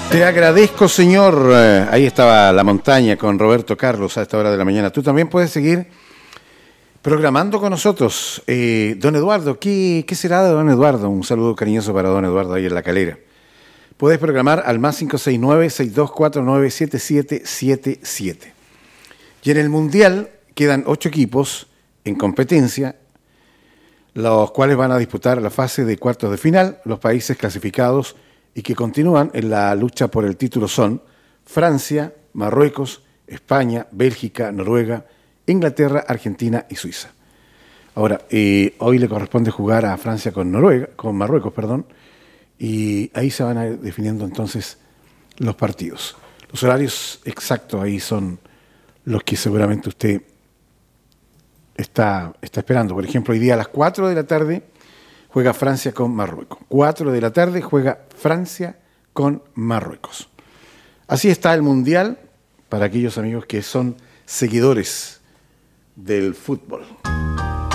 Te agradezco, señor. Ahí estaba La Montaña con Roberto Carlos a esta hora de la mañana. Tú también puedes seguir programando con nosotros. Don Eduardo, ¿qué será de don Eduardo? Un saludo cariñoso para don Eduardo ahí en La Calera. Puedes programar al más 569-6249-7777. Y en el Mundial quedan 8 equipos en competencia, los cuales van a disputar la fase de cuartos de final. Los países clasificados y que continúan en la lucha por el título son Francia, Marruecos, España, Bélgica, Noruega, Inglaterra, Argentina y Suiza. Ahora, hoy le corresponde jugar a Francia con Marruecos, y ahí se van a ir definiendo entonces los partidos. Los horarios exactos ahí son los que seguramente usted está esperando. Por ejemplo, hoy día a las 4 de la tarde juega Francia con Marruecos. 4 de la tarde juega Francia con Marruecos. Así está el Mundial para aquellos amigos que son seguidores del fútbol.